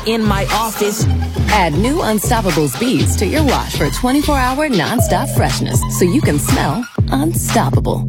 in my office. Add new Unstoppables beads to your wash for 24-hour nonstop freshness so you can smell unstoppable.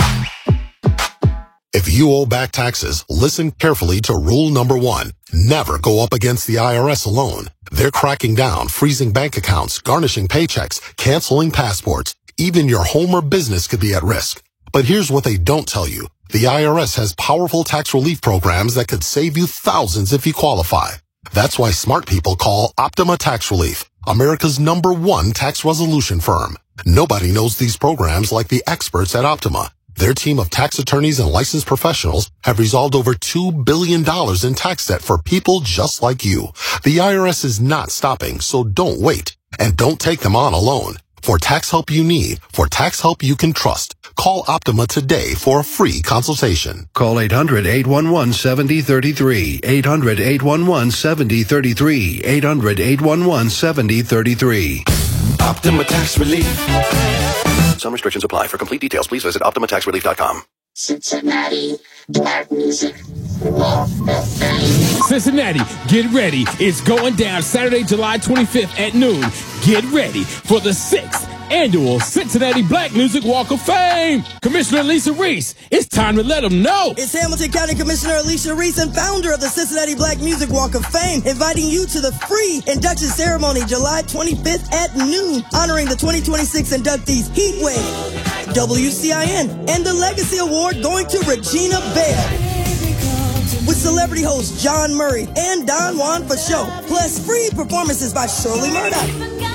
If you owe back taxes, listen carefully to rule number 1. Never go up against the IRS alone. They're cracking down, freezing bank accounts, garnishing paychecks, canceling passports. Even your home or business could be at risk. But here's what they don't tell you. The IRS has powerful tax relief programs that could save you thousands if you qualify. That's why smart people call Optima Tax Relief, America's #1 tax resolution firm. Nobody knows these programs like the experts at Optima. Their team of tax attorneys and licensed professionals have resolved over $2 billion in tax debt for people just like you. The IRS is not stopping, so don't wait. And don't take them on alone. For tax help you need, for tax help you can trust, call Optima today for a free consultation. Call 800-811-7033. 800-811-7033. 800-811-7033. Optima Tax Relief. Some restrictions apply. For complete details, please visit OptimaTaxRelief.com. Cincinnati Black Music Walk of Fame. Cincinnati, get ready. It's going down Saturday, July 25th at noon. Get ready for the 6th annual Cincinnati Black Music Walk of Fame. Commissioner Alicia Reese, it's time to let them know. It's Hamilton County Commissioner Alicia Reese and founder of the Cincinnati Black Music Walk of Fame, inviting you to the free induction ceremony July 25th at noon, honoring the 2026 inductees Heatwave, WCIN, and the Legacy Award going to Regina Bell. With celebrity hosts John Murray and Don Juan Fasho, plus free performances by Shirley Murdoch,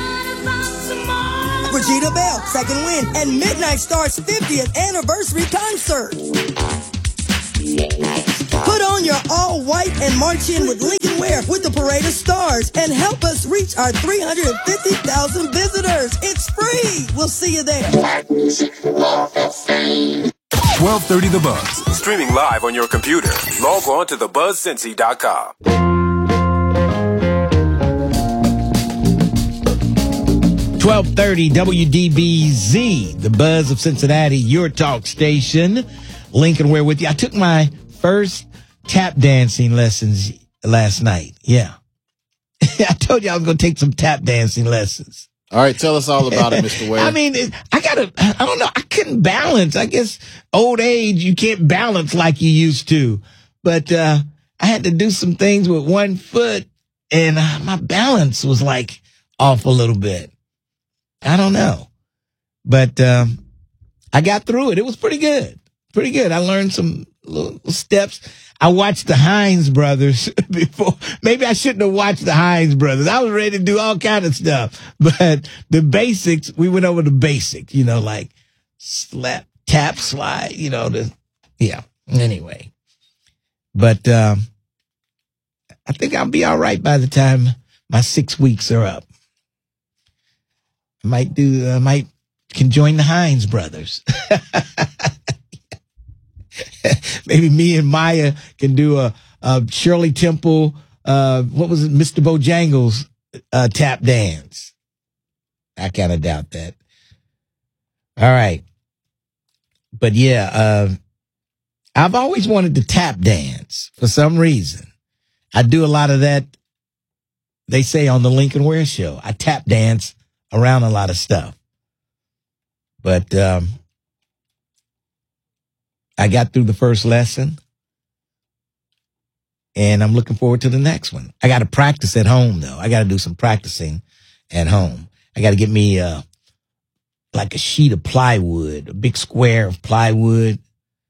Regina Bell, Second Wind, and Midnight Star's 50th anniversary concert. Put on your all-white and march in with Lincoln Wear with the Parade of Stars and help us reach our 350,000 visitors. It's free. We'll see you there. Black Music Walk of Fame. 1230 The Buzz. Streaming live on your computer. Log on to thebuzzcincy.com. 1230 WDBZ, the Buzz of Cincinnati, your talk station. Lincoln Ware with you. I took my first tap dancing lessons last night. Yeah. I told you I was going to take some tap dancing lessons. All right, tell us all about it, Mr. Ware. I mean, I don't know. I couldn't balance. I guess old age, you can't balance like you used to. But I had to do some things with one foot, and my balance was like off a little bit. I don't know. But I got through it. It was pretty good. Pretty good. I learned some little steps. I watched the Hines brothers before. Maybe I shouldn't have watched the Hines brothers. I was ready to do all kind of stuff. But the basics, we went over the basics, like slap, tap, slide, yeah. Anyway. But I think I'll be all right by the time my 6 weeks are up. I can join the Hines brothers. Maybe me and Maya can do a Shirley Temple, what was it, Mr. Bojangles tap dance. I kind of doubt that. All right. But yeah, I've always wanted to tap dance for some reason. I do a lot of that, they say, on the Lincoln Ware Show. I tap dance around a lot of stuff. But I got through the first lesson, and I'm looking forward to the next one. I got to practice at home, though. I got to do some practicing at home. I got to get me like a sheet of plywood, a big square of plywood,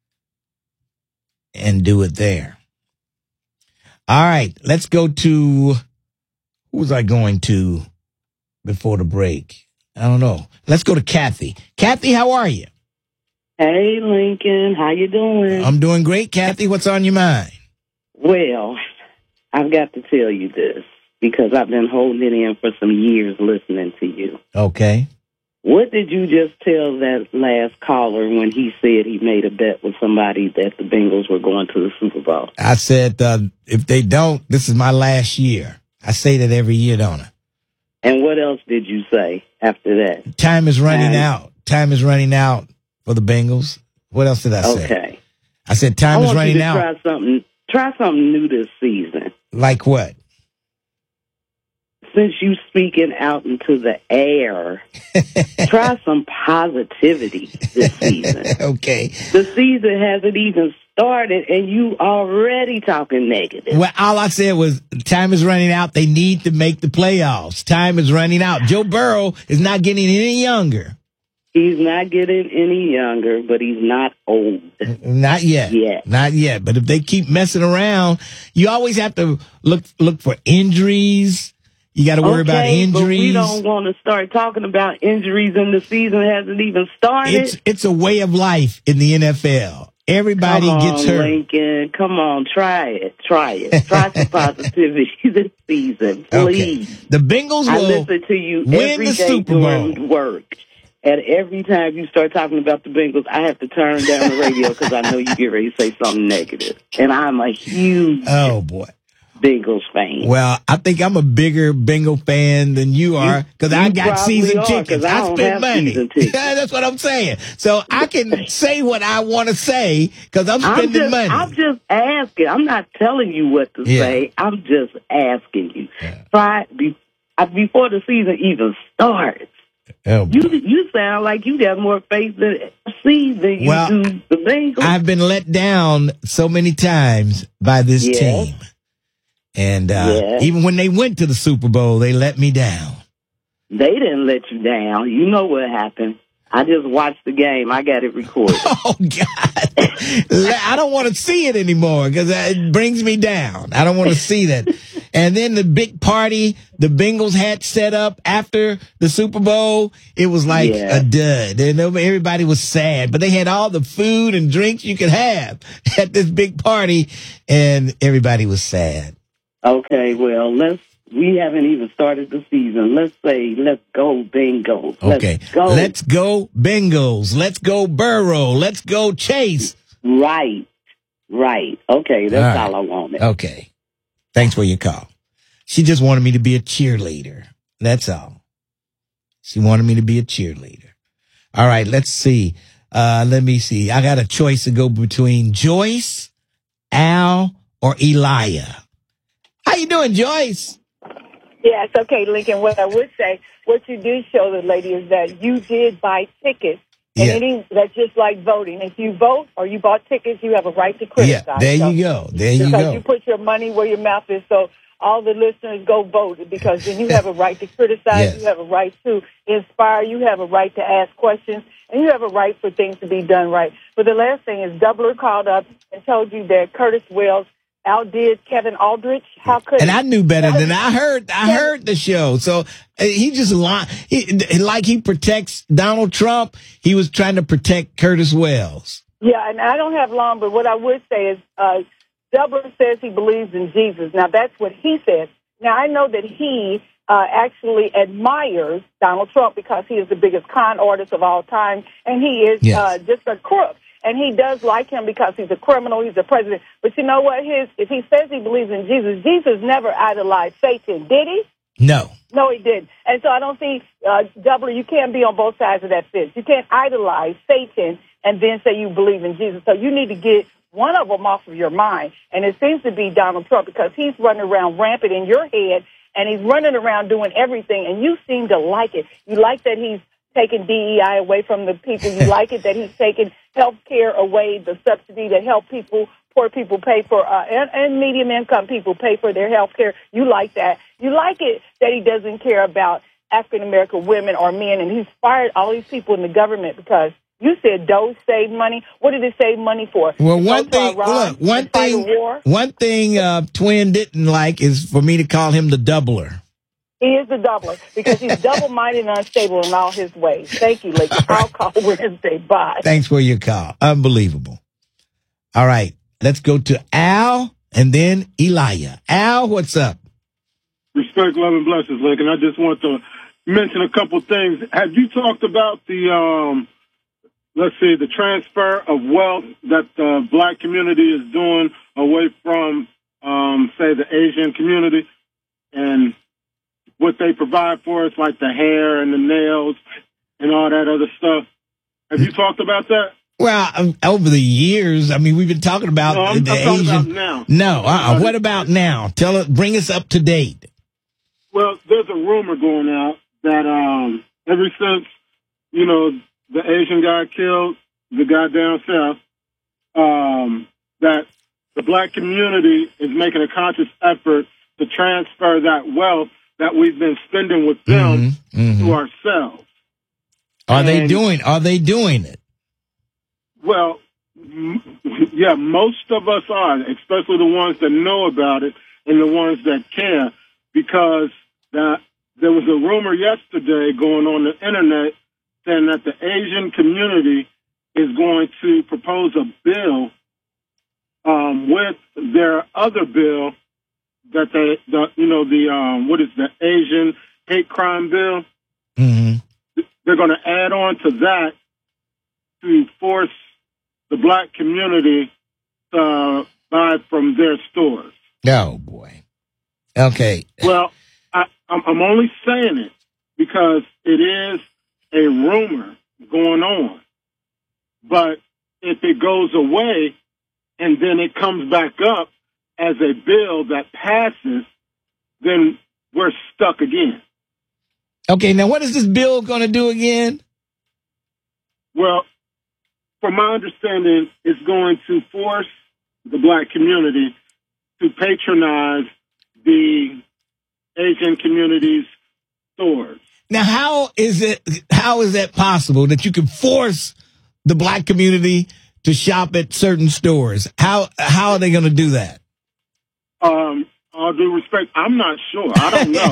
and do it there. All right, let's go to, who was I going to before the break? I don't know. Let's go to Kathy. Kathy, how are you? Hey, Lincoln. How you doing? I'm doing great, Kathy. What's on your mind? Well, I've got to tell you this because I've been holding it in for some years listening to you. Okay. What did you just tell that last caller when he said he made a bet with somebody that the Bengals were going to the Super Bowl? I said, if they don't, this is my last year. I say that every year, don't I? And what else did you say after that? Time is running out. Time is running out for the Bengals. What else did I say? Okay. I said time is running out. Try something new this season. Like what? since you speaking out into the air, try some positivity this season. Okay. The season hasn't even started, and you already talking negative. Well, all I said was time is running out. They need to make the playoffs. Time is running out. Joe Burrow is not getting any younger. He's not getting any younger, but he's not old. Not yet. Not yet. But if they keep messing around, you always have to look for injuries. You got to worry about injuries. But we don't want to start talking about injuries, and the season hasn't even started. It's a way of life in the NFL. Everybody gets hurt. Lincoln, come on, try it. Try some positivity this season, please. Okay. The Bengals will listen to you win every the day Super Bowl. doing work. And every time you start talking about the Bengals, I have to turn down the radio because I know you get ready to say something negative. And I'm a huge Bengals fan. Well, I think I'm a bigger Bengal fan than you are because I got season tickets. I spend money. That's what I'm saying. So I can say what I want to say because I'm spending money. I'm just asking. I'm not telling you what to say. I'm just asking you. Try before the season even starts. You sound like you got more faith in FC than you do the Bengals. I've been let down so many times by this team. And even when they went to the Super Bowl, they let me down. They didn't let you down. You know what happened. I just watched the game. I got it recorded. Oh, God. I don't want to see it anymore because it brings me down. I don't want to see that. And then the big party the Bengals had set up after the Super Bowl, it was like a dud. And everybody was sad. But they had all the food and drinks you could have at this big party, and everybody was sad. Okay, well, we haven't even started the season. Let's go Bengals. Okay. Let's go Bengals. Let's go Burrow. Let's go Chase. Right. Okay, that's all I wanted. Okay. Thanks for your call. She just wanted me to be a cheerleader. That's all. She wanted me to be a cheerleader. All right, let's see. Let me see. I got a choice to go between Joyce, Al, or Elia. How you doing, Joyce? Yeah, it's okay, Lincoln. What I would say, what you do show the lady is that you did buy tickets. And that's just like voting. If you vote or you bought tickets, you have a right to criticize. Yeah, there you go. Because you put your money where your mouth is. So all the listeners go vote because then you have a right to criticize. You have a right to inspire. You have a right to ask questions. And you have a right for things to be done right. But the last thing is Doubler called up and told you that Curtis Wells outdid Kevin Aldrich. How could And I knew better than I heard the show. So he just lied. He protects Donald Trump. He was trying to protect Curtis Wells. Yeah, and I don't have long, but what I would say is Doubler says he believes in Jesus. Now, that's what he says. Now, I know that he actually admires Donald Trump because he is the biggest con artist of all time, and he is just a crook. And he does like him because he's a criminal, he's a president. But you know what? If he says he believes in Jesus, Jesus never idolized Satan, did he? No. No, he didn't. And so I don't see, Doubler, you can't be on both sides of that fence. You can't idolize Satan and then say you believe in Jesus. So you need to get one of them off of your mind. And it seems to be Donald Trump because he's running around rampant in your head, and he's running around doing everything, and you seem to like it. You like that he's taking DEI away from the people. You like it that he's taking health care away, the subsidy that help people, poor people pay for, and medium income people pay for their health care. You like that. You like it that he doesn't care about African-American women or men, and he's fired all these people in the government because you said those save money. What did it save money for? Well, one thing Twin didn't like is for me to call him the Doubler. He is the doubler because he's double-minded and unstable in all his ways. Thank you, Lincoln. I'll call Wednesday. Bye. Thanks for your call. Unbelievable. All right. Let's go to Al and then Elia. Al, what's up? Respect, love, and blessings, Lincoln. I just want to mention a couple things. Have you talked about the, the transfer of wealth that the black community is doing away from, say, the Asian community and what they provide for us, like the hair and the nails and all that other stuff? Have you talked about that? Well, over the years, I mean, we've been talking about the Asian. About now. No, what about now? Bring us up to date. Well, there's a rumor going out that ever since, the Asian guy killed the guy down south, that the black community is making a conscious effort to transfer that wealth that we've been spending with them to ourselves. Are they doing it? Well, yeah, most of us are, especially the ones that know about it and the ones that care, because there was a rumor yesterday going on the internet saying that the Asian community is going to propose a bill with their other bill that what is the Asian hate crime bill? Mm-hmm. They're going to add on to that to force the black community to buy from their stores. Oh, boy. Okay. Well, I'm only saying it because it is a rumor going on. But if it goes away and then it comes back up as a bill that passes, then we're stuck again. Okay, now what is this bill going to do again? Well, from my understanding, it's going to force the black community to patronize the Asian community's stores. Now, how is that possible that you can force the black community to shop at certain stores? How are they going to do that? All due respect, I'm not sure. I don't know.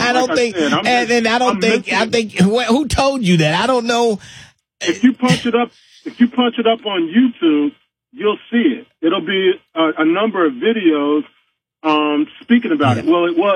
I think who told you that? I don't know. If you punch it up on YouTube, you'll see it. It'll be a number of videos speaking about it. Well, it was